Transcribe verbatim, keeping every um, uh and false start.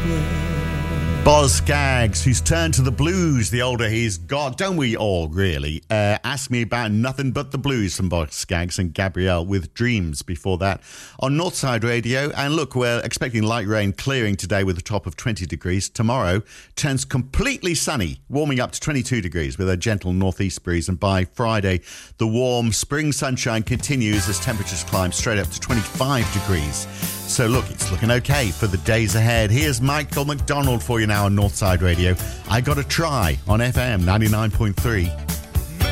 Boz Scaggs, who's turned to the blues the older he's got. Don't we all, really? Uh, ask me about nothing but the blues from Boz Scaggs and Gabrielle with Dreams before that on Northside Radio. And look, we're expecting light rain clearing today with a top of twenty degrees. Tomorrow turns completely sunny, warming up to twenty-two degrees with a gentle northeast breeze. And by Friday, the warm spring sunshine continues as temperatures climb straight up to twenty-five degrees. So look, it's looking okay for the days ahead. Here's Michael McDonald for you now on Northside Radio. I Gotta Try on F M ninety-nine point three.